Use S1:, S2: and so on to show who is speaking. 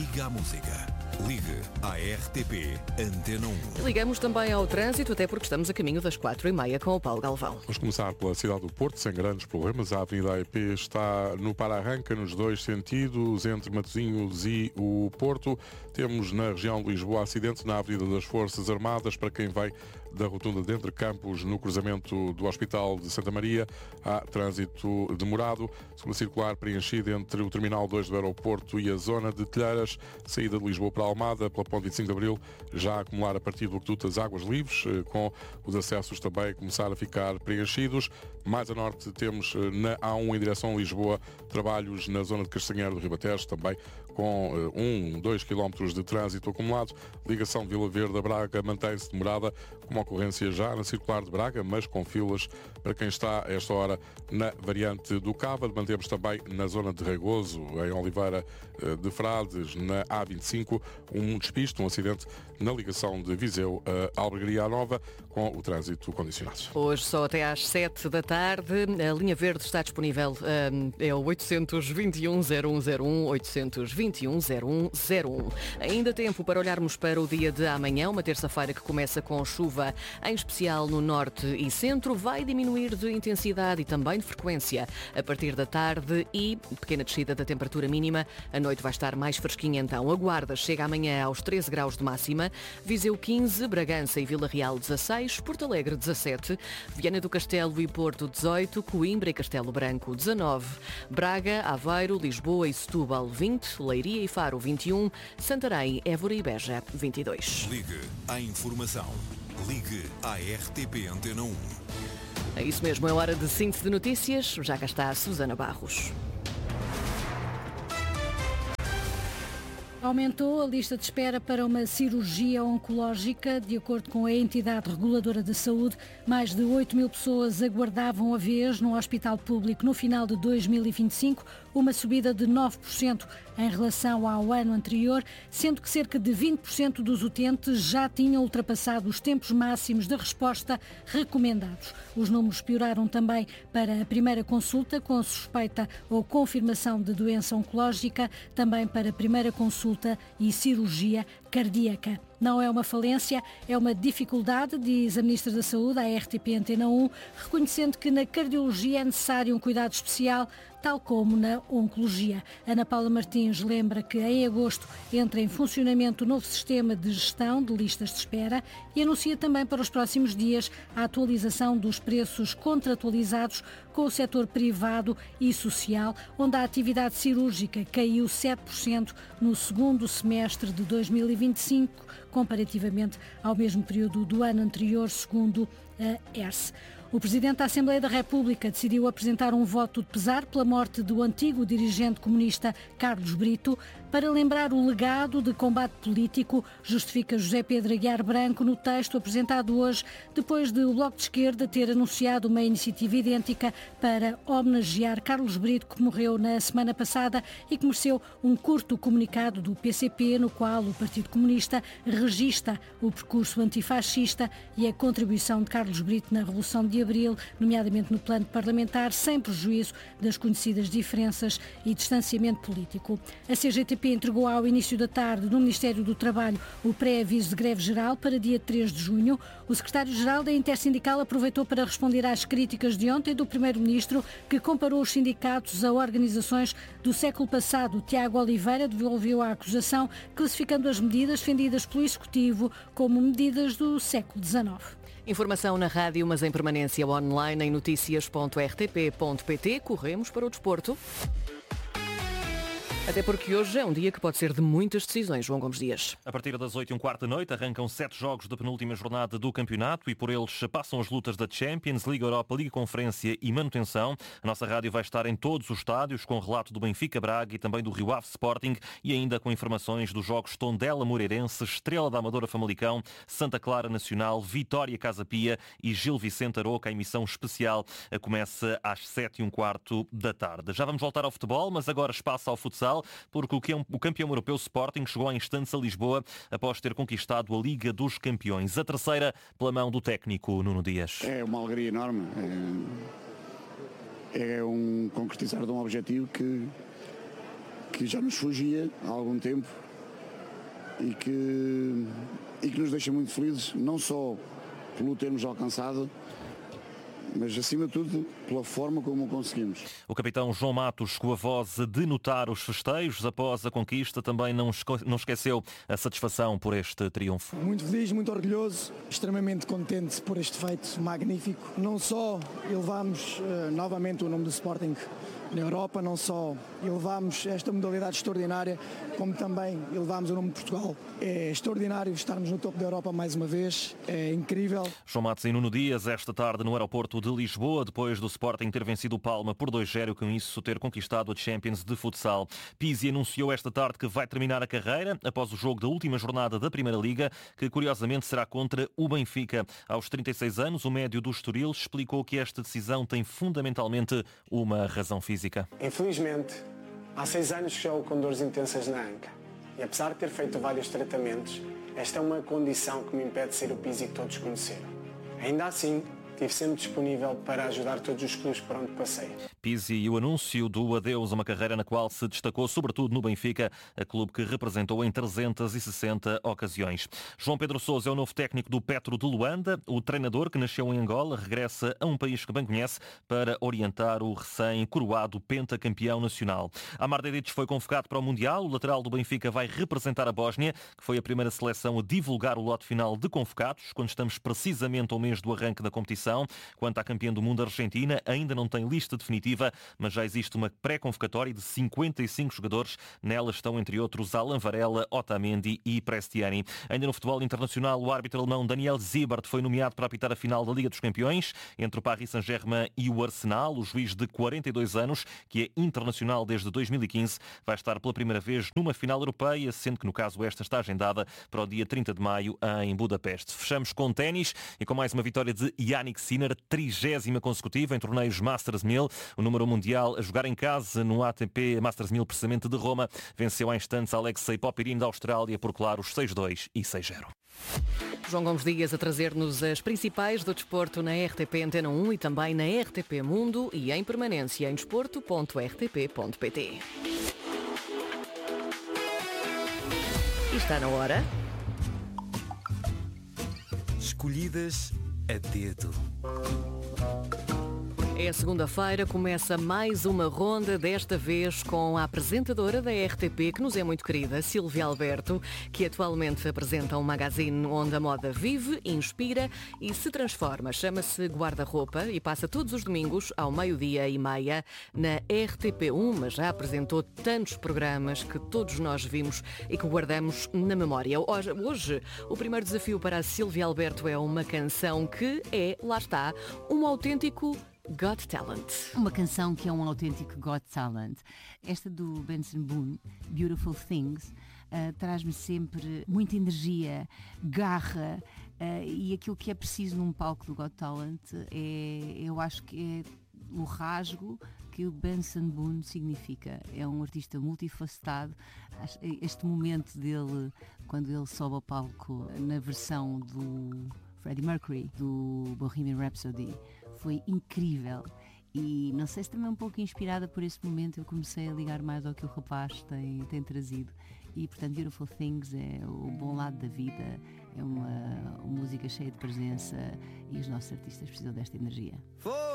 S1: Liga à música. Ligue à RTP Antena 1.
S2: Ligamos também ao trânsito, até porque estamos a caminho das 4h30 com o Paulo Galvão.
S3: Vamos começar pela cidade do Porto, sem grandes problemas. A Avenida AEP está no para-arranca nos dois sentidos, entre Matosinhos e o Porto. Temos na região de Lisboa acidente na Avenida das Forças Armadas, para quem vem da rotunda de Entre Campos, no cruzamento do Hospital de Santa Maria. Há trânsito demorado, segunda circular preenchida entre o Terminal 2 do aeroporto e a zona de Telheiras, saída de Lisboa para Almada, pela Ponte 25 de Abril, já a acumular a partir do Aqueduto das Águas Livres, com os acessos também a começar a ficar preenchidos. Mais a norte temos na A1 em direção a Lisboa, trabalhos na zona de Castanheiro do Ribatejo, também com 2 km de trânsito acumulado. Ligação de Vila Verde a Braga mantém-se demorada, com uma ocorrência já na circular de Braga, mas com filas para quem está a esta hora na variante do Cava. Mantemos também na zona de Regoso, em Oliveira de Frades, na A25, um despiste, um acidente na ligação de Viseu a Albergaria Nova, com o trânsito condicionado.
S2: Hoje só até às 7 da tarde. A linha verde está disponível, é o 821-0101, 821-0101. Ainda tempo para olharmos para o dia de amanhã, uma terça-feira que começa com chuva, em especial no norte e centro. Vai diminuir de intensidade e também de frequência a partir da tarde e pequena descida da temperatura mínima. A noite vai estar mais fresquinha então. A Guarda chega amanhã aos 13 graus de máxima, Viseu 15, Bragança e Vila Real 16, Porto Alegre 17, Viana do Castelo e Porto 18, Coimbra e Castelo Branco 19, Braga, Aveiro, Lisboa e Setúbal 20, Leiria e Faro 21, Santarém, Évora e Beja 22.
S1: Ligue à informação. Ligue à RTP Antena 1.
S2: É isso mesmo, é hora de síntese de notícias. Já cá está a Susana Barros.
S4: Aumentou a lista de espera para uma cirurgia oncológica. De acordo com a entidade reguladora da saúde, mais de 8 mil pessoas aguardavam a vez no hospital público no final de 2025, uma subida de 9% em relação ao ano anterior, sendo que cerca de 20% dos utentes já tinham ultrapassado os tempos máximos de resposta recomendados. Os números pioraram também para a primeira consulta com suspeita ou confirmação de doença oncológica, também para a primeira consulta e cirurgia cardíaca. Não é uma falência, é uma dificuldade, diz a Ministra da Saúde à RTP Antena 1, reconhecendo que na cardiologia é necessário um cuidado especial, tal como na oncologia. Ana Paula Martins lembra que em agosto entra em funcionamento o novo sistema de gestão de listas de espera e anuncia também para os próximos dias a atualização dos preços contratualizados com o setor privado e social, onde a atividade cirúrgica caiu 7% no segundo semestre de 2025, comparativamente ao mesmo período do ano anterior, segundo a ERSE. O Presidente da Assembleia da República decidiu apresentar um voto de pesar pela morte do antigo dirigente comunista Carlos Brito. Para lembrar o legado de combate político, justifica José Pedro Aguiar Branco no texto apresentado hoje, depois de o Bloco de Esquerda ter anunciado uma iniciativa idêntica para homenagear Carlos Brito, que morreu na semana passada e que mereceu um curto comunicado do PCP, no qual o Partido Comunista registra o percurso antifascista e a contribuição de Carlos Brito na Revolução de Abril, nomeadamente no plano parlamentar, sem prejuízo das conhecidas diferenças e distanciamento político. A CGTP entregou ao início da tarde no Ministério do Trabalho o pré-aviso de greve geral para dia 3 de junho. O secretário-geral da Intersindical aproveitou para responder às críticas de ontem do primeiro-ministro, que comparou os sindicatos a organizações do século passado. Tiago Oliveira devolveu a acusação, classificando as medidas defendidas pelo Executivo como medidas do século XIX.
S2: Informação na rádio, mas em permanência online em noticias.rtp.pt. Corremos para o desporto. Até porque hoje é um dia que pode ser de muitas decisões, João Gomes Dias.
S5: A partir das 8h15 da noite arrancam 7 jogos da penúltima jornada do campeonato e por eles passam as lutas da Champions, Liga Europa, Liga Conferência e manutenção. A nossa rádio vai estar em todos os estádios com relato do Benfica Braga e também do Rio Ave Sporting e ainda com informações dos jogos Tondela Moreirense, Estrela da Amadora Famalicão, Santa Clara Nacional, Vitória Casa Pia e Gil Vicente Aroca. A emissão especial começa às 7h15 da tarde. Já vamos voltar ao futebol, mas agora espaço ao futsal, porque o campeão europeu Sporting chegou à instância a Lisboa após ter conquistado a Liga dos Campeões. A terceira pela mão do técnico Nuno Dias.
S6: É uma alegria enorme. É um concretizar de um objetivo que já nos fugia há algum tempo e que nos deixa muito felizes, não só pelo termos alcançado, mas acima de tudo pela forma como o conseguimos.
S5: O capitão João Matos, com a voz de notar os festejos após a conquista, também não esqueceu a satisfação por este triunfo.
S7: Muito feliz, muito orgulhoso, extremamente contente por este feito magnífico. Não só elevamos novamente o nome do Sporting na Europa, não só elevamos esta modalidade extraordinária, como também elevamos o nome de Portugal. É extraordinário estarmos no topo da Europa mais uma vez, é incrível.
S5: João Matos e Nuno Dias, esta tarde no aeroporto de Lisboa, depois do Sporting ter vencido o Palma por 2-0 e com isso ter conquistado a Champions de futsal. Pizzi anunciou esta tarde que vai terminar a carreira após o jogo da última jornada da Primeira Liga, que curiosamente será contra o Benfica. Aos 36 anos, o médio do Estoril explicou que esta decisão tem fundamentalmente uma razão física.
S8: Infelizmente, há 6 anos que jogo com dores intensas na anca. E apesar de ter feito vários tratamentos, esta é uma condição que me impede de ser o Pizzi que todos conheceram. Ainda assim, estive sempre disponível para ajudar todos os clubes por onde passei.
S5: Pizzi e o anúncio do adeus a uma carreira na qual se destacou sobretudo no Benfica, a clube que representou em 360 ocasiões. João Pedro Sousa é o novo técnico do Petro de Luanda. O treinador, que nasceu em Angola, regressa a um país que bem conhece para orientar o recém-coroado pentacampeão nacional. Amar Dedić foi convocado para o Mundial. O lateral do Benfica vai representar a Bósnia, que foi a primeira seleção a divulgar o lote final de convocados, quando estamos precisamente ao mês do arranque da competição. Quanto à campeã do mundo, a Argentina ainda não tem lista definitiva, mas já existe uma pré-convocatória de 55 jogadores. Nela estão, entre outros, Alan Varela, Otamendi e Prestiani. Ainda no futebol internacional, o árbitro alemão Daniel Siebert foi nomeado para apitar a final da Liga dos Campeões entre o Paris Saint-Germain e o Arsenal. O juiz de 42 anos, que é internacional desde 2015, vai estar pela primeira vez numa final europeia, sendo que no caso esta está agendada para o dia 30 de maio em Budapeste. Fechamos com ténis e com mais uma vitória de Jannik Sinner, 30ª consecutiva em torneios Masters 1000. O número mundial a jogar em casa no ATP Masters 1000 precisamente de Roma, venceu há instantes Alexei Popyrin da Austrália por claros 6-2 e 6-0.
S2: João Gomes Dias a trazer-nos as principais do desporto na RTP Antena 1 e também na RTP Mundo e em permanência em desporto.rtp.pt. E está na hora.
S1: Escolhidas a dedo.
S2: É segunda-feira, começa mais uma ronda, desta vez com a apresentadora da RTP, que nos é muito querida, Sílvia Alberto, que atualmente apresenta um magazine onde a moda vive, inspira e se transforma. Chama-se Guarda-Roupa e passa todos os domingos ao 12:30 na RTP1, mas já apresentou tantos programas que todos nós vimos e que guardamos na memória. Hoje, o primeiro desafio para a Sílvia Alberto é uma canção que é, lá está, um autêntico Got Talent.
S9: Uma canção que é um autêntico Got Talent. Esta do Benson Boone, Beautiful Things, traz-me sempre muita energia, garra, e aquilo que é preciso num palco do Got Talent eu acho que é o rasgo que o Benson Boone significa. É um artista multifacetado. Este momento dele, quando ele sobe ao palco na versão do Freddie Mercury, do Bohemian Rhapsody, foi incrível. E não sei se também um pouco inspirada por esse momento eu comecei a ligar mais ao que o rapaz tem trazido. E portanto Beautiful Things é o bom lado da vida, é uma música cheia de presença e os nossos artistas precisam desta energia.